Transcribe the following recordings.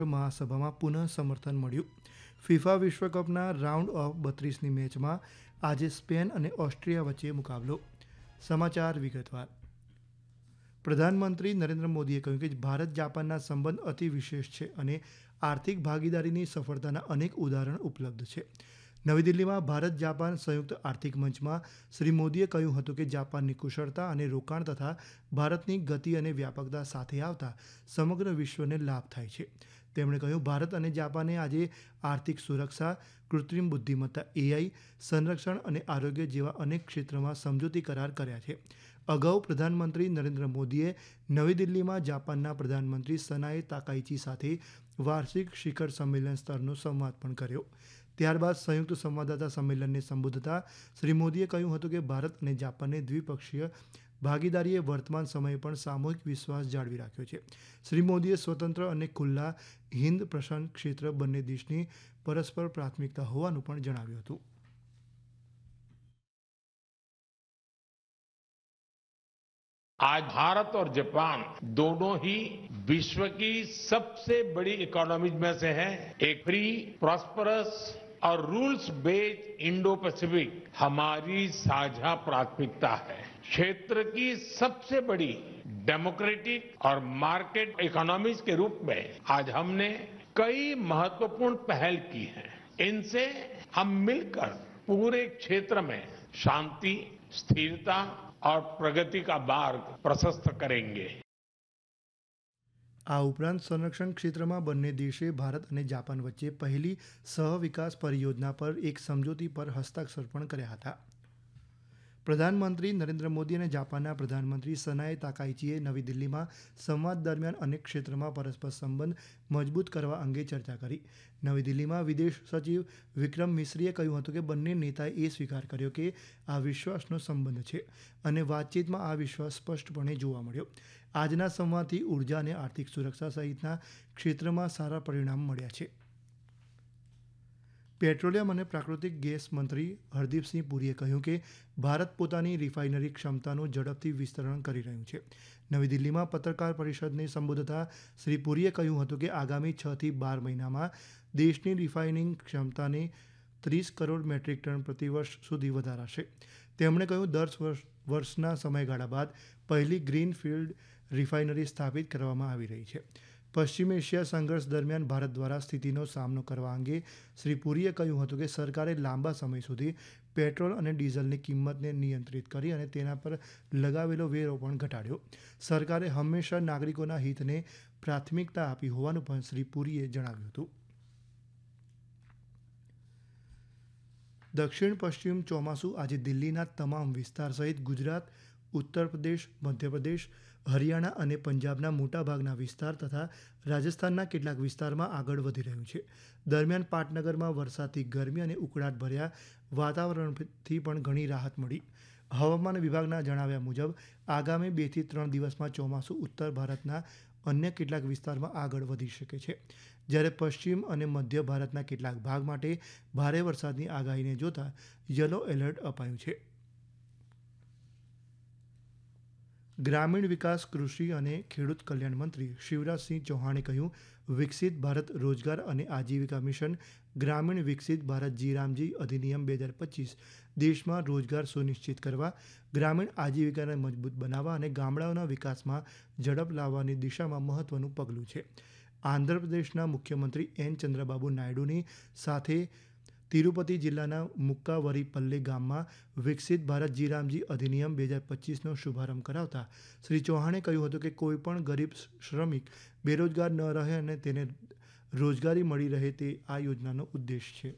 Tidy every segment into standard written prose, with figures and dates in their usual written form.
મહાસભામાં પુનઃ સમર્થન મળ્યું. ફિફા વિશ્વકપના રાઉન્ડ ઓફ 32ની મેચમાં આજે સ્પેન અને ઓસ્ટ્રિયા વચ્ચે મુકાબલો. સમાચાર વિગતવાર. પ્રધાનમંત્રી નરેન્દ્ર મોદીએ કહ્યું કે ભારત જાપાનના સંબંધ અતિ વિશેષ છે અને આર્થિક ભાગીદારીની સફળતાના અનેક ઉદાહરણ ઉપલબ્ધ છે. નવી દિલ્હીમાં ભારત જાપાન સંયુક્ત આર્થિક મંચમાં શ્રી મોદીએ કહ્યું હતું કે જાપાનની કુશળતા અને રોકાણ તથા ભારતની ગતિ અને વ્યાપકતા સાથે આવતા સમગ્ર વિશ્વને લાભ થાય છે. તેમણે કહ્યું, ભારત અને જાપાને આજે આર્થિક સુરક્ષા, કૃત્રિમ બુદ્ધિમત્તા AI, સંરક્ષણ અને આરોગ્ય જેવા અનેક ક્ષેત્રમાં સમજૂતી કરાર કર્યા છે. અગાઉ પ્રધાનમંત્રી નરેન્દ્ર મોદીએ નવી દિલ્હીમાં જાપાનના પ્રધાનમંત્રી સનાએ તાકાઇચી સાથે વાર્ષિક શિખર સંમેલન સ્તરનો સંવાદ પણ કર્યો. ત્યારબાદ સંયુક્ત સંવાદદાતા સંમેલનને સંબોધતા શ્રી મોદીએ કહ્યું હતું કે ભારત અને જાપાનની દ્વિપક્ષીય ભાગીદારીએ વર્તમાન સમયે પણ સામૂહિક વિશ્વાસ જાળવી રાખ્યો છે. શ્રી મોદીએ સ્વતંત્ર અને ખુલ્લા હિન્દ પ્રશાંત ક્ષેત્ર બંને દેશની પરસ્પર પ્રાથમિકતા હોવાનું પણ જણાવ્યું હતું. आज भारत और जापान दोनों ही विश्व की सबसे बड़ी इकोनॉमीज में से है. एक फ्री, प्रॉस्परस और रूल्स बेस्ड इंडो पैसिफिक हमारी साझा प्राथमिकता है. क्षेत्र की सबसे बड़ी डेमोक्रेटिक और मार्केट इकोनॉमीज के रूप में आज हमने कई महत्वपूर्ण पहल की हैं. इनसे हम मिलकर पूरे क्षेत्र में शांति, स्थिरता और प्रगति का मार्ग प्रशस्त करेंगे. આ ઉપરાંત સંરક્ષણ ક્ષેત્રમાં બંને દેશે ભારત અને જાપાન વચ્ચે પહેલી સહવિકાસ પરિયોજના પર એક સમજૂતી પર હસ્તાક્ષર પણ કર્યા હતા. પ્રધાનમંત્રી નરેન્દ્ર મોદી અને જાપાનના પ્રધાનમંત્રી સનાએ તાકાઇચીએ નવી દિલ્હીમાં સંવાદ દરમિયાન અનેક ક્ષેત્રમાં પરસ્પર સંબંધ મજબૂત કરવા અંગે ચર્ચા કરી. નવી દિલ્હીમાં વિદેશ સચિવ વિક્રમ મિશ્રીએ કહ્યું હતું કે બંને નેતાએ એ સ્વીકાર કર્યો કે આ વિશ્વાસનો સંબંધ છે અને વાતચીતમાં આ વિશ્વાસ સ્પષ્ટપણે જોવા મળ્યો. આજના સંવાદથી ઉર્જા અને આર્થિક સુરક્ષા સહિતના ક્ષેત્રમાં સારા પરિણામ મળ્યા છે. પેટ્રોલિયમ અને પ્રાકૃતિક ગેસ મંત્રી હરદીપસિંહ પુરીએ કહ્યું કે ભારત પોતાની રિફાઇનરી ક્ષમતાનું ઝડપથી વિસ્તરણ કરી રહ્યું છે. નવી દિલ્હીમાં પત્રકાર પરિષદને સંબોધતા શ્રી પુરીએ કહ્યું હતું કે આગામી 6 થી 12 મહિનામાં દેશની રિફાઇનિંગ ક્ષમતાને 30 કરોડ મેટ્રિક ટન પ્રતિવર્ષ સુધી વધારાશે. તેમણે કહ્યું, 10 વર્ષના સમયગાળા બાદ પહેલી ગ્રીનફિલ્ડ રિફાઇનરી સ્થાપિત કરવામાં આવી રહી છે. પશ્ચિમ એશિયા સંઘર્ષ દરમિયાન ભારત દ્વારા સ્થિતિનો સામનો કરવા અંગે શ્રી પુરીએ કહ્યું હતું કે સરકારે લાંબા સમય સુધી પેટ્રોલ અને ડીઝલની કિંમતને નિયંત્રિત કરી અને તેના પર લગાવેલો વેરો પણ ઘટાડ્યો. સરકારે હંમેશા નાગરિકોના હિતને પ્રાથમિકતા આપી હોવાનું પણ શ્રી પુરીએ જણાવ્યું હતું. દક્ષિણ પશ્ચિમ ચોમાસું આજે દિલ્હીના તમામ વિસ્તાર સહિત ગુજરાત, ઉત્તર પ્રદેશ, મધ્યપ્રદેશ, હરિયાણા અને પંજાબના મોટાભાગના વિસ્તાર તથા રાજસ્થાનના કેટલાક વિસ્તારમાં આગળ વધી રહ્યું છે. દરમિયાન પાટનગરમાં વરસાદથી ગરમી અને ઉકળાટ ભર્યા વાતાવરણથી પણ ઘણી રાહત મળી. હવામાન વિભાગના જણાવ્યા મુજબ આગામી 2 થી 3 દિવસમાં ચોમાસું ઉત્તર ભારતના અન્ય કેટલાક વિસ્તારમાં આગળ વધી શકે છે, જ્યારે પશ્ચિમ અને મધ્ય ભારતના કેટલાક ભાગ માટે ભારે વરસાદની આગાહીને જોતા યલો એલર્ટ અપાયું છે. ગ્રામીણ વિકાસ, કૃષિ અને ખેડૂત કલ્યાણ મંત્રી શિવરાજસિંહ ચૌહાણે કહ્યું, વિકસિત ભારત રોજગાર અને આજીવિકા મિશન ગ્રામીણ વિકસિત ભારત જી-રામજી અધિનિયમ 2025 દેશમાં રોજગાર સુનિશ્ચિત કરવા, ગ્રામીણ આજીવિકાને મજબૂત બનાવવા અને ગામડાઓના વિકાસમાં ઝડપ લાવવાની દિશામાં મહત્વનું પગલું છે. આંધ્રપ્રદેશના મુખ્યમંત્રી એન ચંદ્રબાબુ નાયડુની સાથે તિરુપતિ જિલ્લાના મુક્કાવરીપલ્લે ગામમાં વિકસિત ભારત જી-રામજી અધિનિયમ 2025નો શુભારંભ કરાવતા શ્રી ચૌહાણે કહ્યું હતું કે કોઈપણ ગરીબ શ્રમિક બેરોજગાર ન રહે અને તેને રોજગારી મળી રહે તે આ યોજનાનો ઉદ્દેશ છે.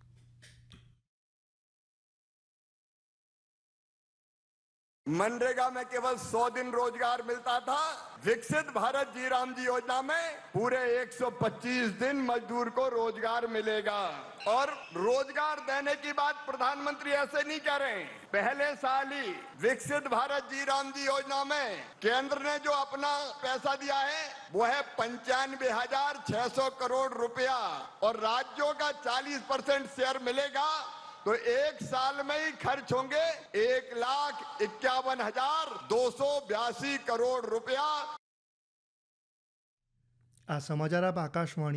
मनरेगा में केवल 100 दिन रोजगार मिलता था. विकसित भारत जी राम जी योजना में पूरे 125 दिन मजदूर को रोजगार मिलेगा. और रोजगार देने की बात प्रधानमंत्री ऐसे नहीं कह रहे हैं. पहले साल ही विकसित भारत जी राम जी योजना में केंद्र ने जो अपना पैसा दिया है वो है 95,600 करोड़ रुपया और राज्यों का 40% शेयर मिलेगा. तो एक साल में ही खर्च होंगे 1,51,282 करोड़ रुपया. આ સમાચાર આપ આકાશવાણી